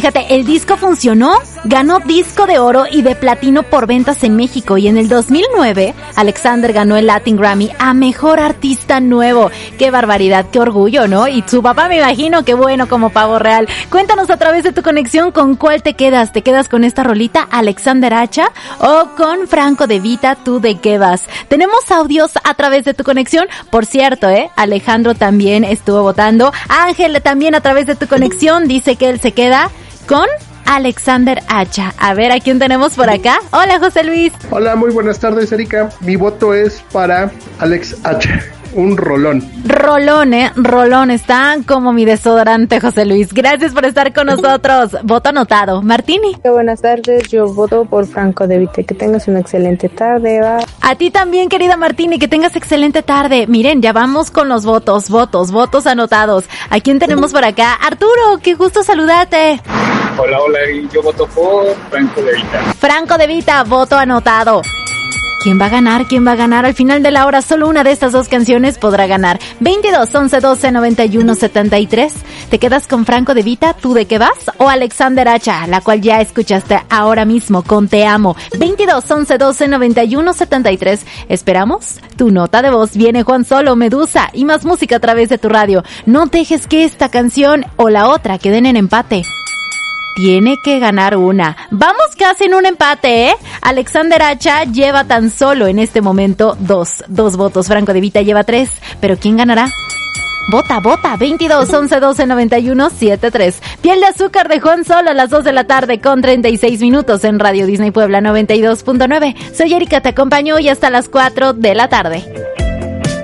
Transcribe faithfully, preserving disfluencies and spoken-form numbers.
Fíjate, el disco funcionó, ganó disco de oro y de platino por ventas en México, y en el dos mil nueve Alexander ganó el Latin Grammy a Mejor Artista Nuevo. ¡Qué barbaridad, qué orgullo!, ¿no? Y su papá, me imagino, qué bueno como pavo real. Cuéntanos a través de tu conexión con cuál te quedas. ¿Te quedas con esta rolita, Alexander Acha, o con Franco De Vita, tú de qué vas? Tenemos audios a través de tu conexión. Por cierto, ¿eh? Alejandro también estuvo votando. Ángel también a través de tu conexión dice que él se queda con Alexander Acha. A ver, ¿a quién tenemos por acá? Hola, José Luis. Hola, muy buenas tardes, Erika. Mi voto es para Alex Acha. Un rolón. Rolón, eh, rolón, está como mi desodorante, José Luis. Gracias por estar con nosotros. Voto anotado. Martini. Buenas tardes, yo voto por Franco De Vita. Que tengas una excelente tarde, va. A ti también, querida Martini, que tengas excelente tarde. Miren, ya vamos con los votos, votos, votos anotados. ¿A quién tenemos por acá? Arturo, qué gusto saludarte. Hola, hola, yo voto por Franco De Vita. Franco De Vita, voto anotado. ¿Quién va a ganar? ¿Quién va a ganar? Al final de la hora, solo una de estas dos canciones podrá ganar. veintidós, once, doce, noventa y uno, setenta y tres. ¿Te quedas con Franco De Vita? ¿Tú de qué vas? ¿O Alexander Acha, la cual ya escuchaste ahora mismo con Te Amo? veintidós, once, doce, noventa y uno, setenta y tres. ¿Esperamos? Tu nota de voz. Viene Juan Solo, Medusa y más música a través de tu radio. No dejes que esta canción o la otra queden en empate. Tiene que ganar una. Vamos casi en un empate, ¿eh? Alexander Acha lleva tan solo en este momento dos. Dos votos. Franco De Vita lleva tres. ¿Pero quién ganará? Vota, vota. veintidós, once, doce, noventa y uno, setenta y tres. Piel de Azúcar de Juan Solo a las dos de la tarde con treinta y seis minutos en Radio Disney Puebla noventa y dos punto nueve. Soy Erika, te acompaño hoy hasta las cuatro de la tarde.